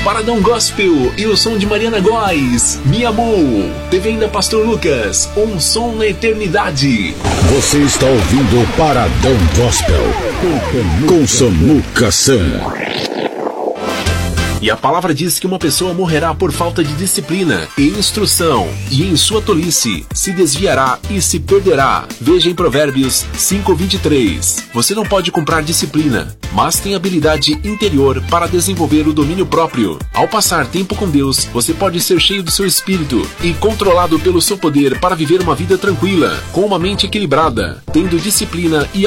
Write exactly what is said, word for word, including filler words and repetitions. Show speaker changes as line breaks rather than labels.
Paradão Gospel e o som de Mariana Góes, Me Amou. Teve ainda Pastor Lucas, Um Som na Eternidade.
Você está ouvindo o Paradão Gospel com Samuca Sam.
E a palavra diz que uma pessoa morrerá por falta de disciplina e instrução, e em sua tolice se desviará e se perderá. Veja em Provérbios cinco, vinte e três. Você não pode comprar disciplina, mas tem habilidade interior para desenvolver o domínio próprio. Ao passar tempo com Deus, você pode ser cheio do seu espírito e controlado pelo seu poder para viver uma vida tranquila, com uma mente equilibrada, tendo disciplina e